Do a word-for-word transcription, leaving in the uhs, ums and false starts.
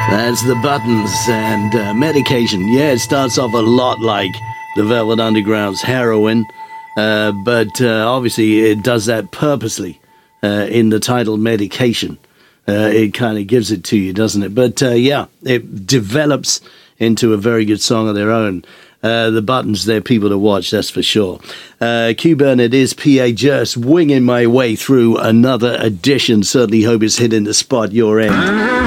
That's the Buttons and uh, Medication. Yeah, it starts off a lot like the Velvet Underground's Heroin, uh, but uh, obviously it does that purposely uh, in the title Medication. Uh, it kind of gives it to you, doesn't it? But uh, yeah, it develops into a very good song of their own. Uh, the Buttons, they're people to watch, that's for sure. Uh, Q-Burn, it is P A just winging my way through another edition. Certainly hope it's hitting the spot you're in.